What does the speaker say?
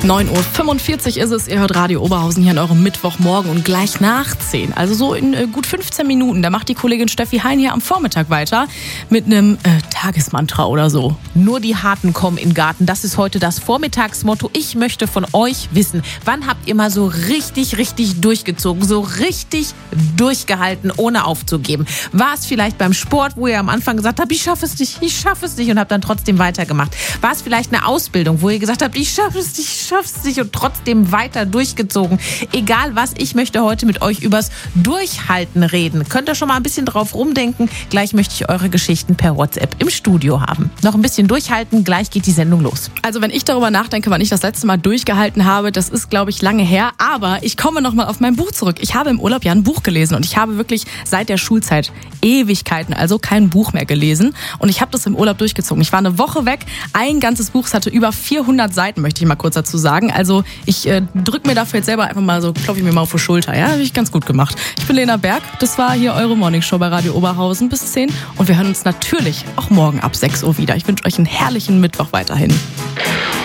9:45 Uhr ist es, ihr hört Radio Oberhausen hier an eurem Mittwochmorgen und gleich nach 10. Also so in gut 15 Minuten, da macht die Kollegin Steffi Hein hier am Vormittag weiter mit einem Tagesmantra oder so. Nur die Harten kommen in den Garten, das ist heute das Vormittagsmotto. Ich möchte von euch wissen, wann habt ihr mal so richtig durchgezogen, so richtig durchgehalten, ohne aufzugeben? War es vielleicht beim Sport, wo ihr am Anfang gesagt habt, ich schaffe es nicht und habt dann trotzdem weitergemacht? War es vielleicht eine Ausbildung, wo ihr gesagt habt, ich schaffe es nicht und trotzdem weiter durchgezogen? Egal was, ich möchte heute mit euch übers Durchhalten reden. Könnt ihr schon mal ein bisschen drauf rumdenken? Gleich möchte ich eure Geschichten per WhatsApp im Studio haben. Noch ein bisschen durchhalten, gleich geht die Sendung los. Also wenn ich darüber nachdenke, wann ich das letzte Mal durchgehalten habe, das ist, glaube ich, lange her. Aber ich komme nochmal auf mein Buch zurück. Ich habe im Urlaub ja ein Buch gelesen und ich habe wirklich seit der Schulzeit Ewigkeiten, also kein Buch mehr gelesen. Und ich habe das im Urlaub durchgezogen. Ich war eine Woche weg. Ein ganzes Buch, es hatte über 400 Seiten, möchte ich mal kurz dazu sagen. Also ich drücke mir dafür jetzt selber einfach mal so, klopfe ich mir mal auf die Schulter. Ja, habe ich ganz gut gemacht. Ich bin Lena Berg. Das war hier eure Morningshow bei Radio Oberhausen bis 10. Und wir hören uns natürlich auch morgen ab 6 Uhr wieder. Ich wünsche euch einen herrlichen Mittwoch weiterhin.